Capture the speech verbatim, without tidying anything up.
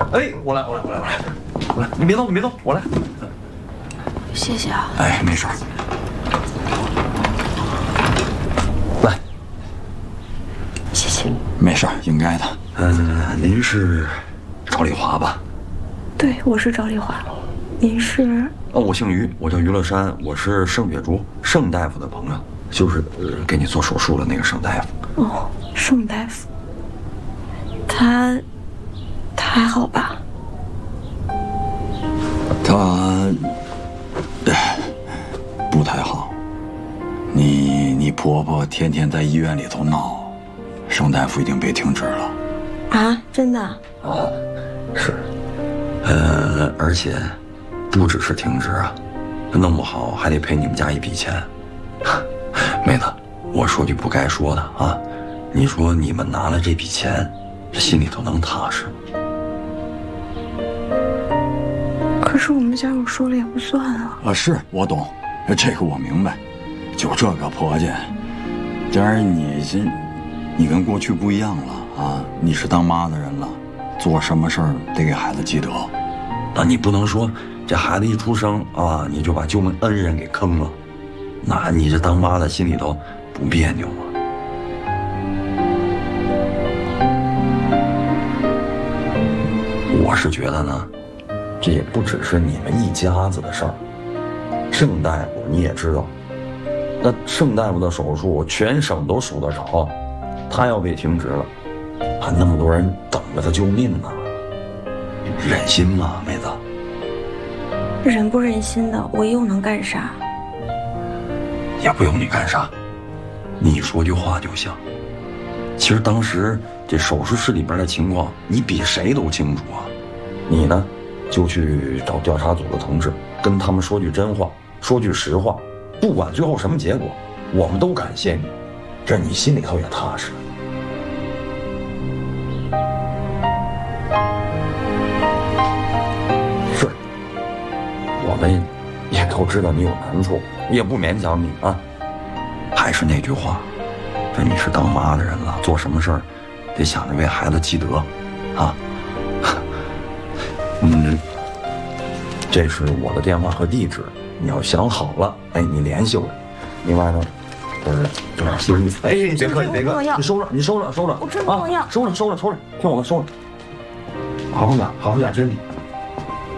哎，我来，我来，我来，我来，我来，你别动，你别动，我来。 谢谢啊。 哎，没事。来， 谢谢。 没事，应该的。 嗯，您是赵丽华吧？ 对，我是赵丽华。您是？ 哦，我姓于，我叫于乐山，我是盛雪竹，盛大夫的朋友，就是呃给你做手术的那个盛大夫。 哦，盛大夫。他，他还好吧？ 他，不太好。你你婆婆天天在医院里头闹，盛大夫已经被停职了。 啊，真的？ 啊，是，呃，而且不只是停职啊，弄不好还得赔你们家一笔钱。妹子，我说句不该说的啊，你说你们拿了这笔钱，这心里头能踏实吗？ 可是我们家有说了也不算啊。 啊，是我懂，这个我明白。就这个婆家，这儿你这，你跟过去不一样了啊！你是当妈的人了，做什么事儿得给孩子积德。 那你不能说这孩子一出生啊，你就把救命恩人给坑了，那你这当妈的心里头不别扭吗？我是觉得呢，这也不只是你们一家子的事儿。盛大夫你也知道，那盛大夫的手术全省都数得着，他要被停职了，还那么多人等着他救命呢，忍心吗，妹子？ 忍不忍心的，我又能干啥？ 也不用你干啥，你说句话就行。其实当时这手术室里边的情况，你比谁都清楚啊。你呢，就去找调查组的同志，跟他们说句真话，说句实话，不管最后什么结果，我们都感谢你，这你心里头也踏实。是，我们也都知道你有难处，也不勉强你啊。还是那句话，这你是当妈的人了，做什么事儿得想着为孩子积德啊。嗯，这是我的电话和地址，你要想好了，哎，你联系我。另外呢，呃，这点心意，哎，别客气，别客气，你收着，你收着，收着， 我真不能要， 收着，收着，收着，听我的，收着，好好养，好好养身体。